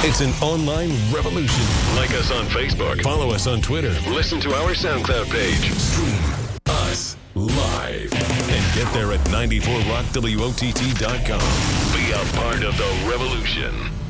It's an online revolution. Like us on Facebook. Follow us on Twitter. Listen to our SoundCloud page. Stream us live. And get there at 94rockWOTT.com. Be a part of the revolution.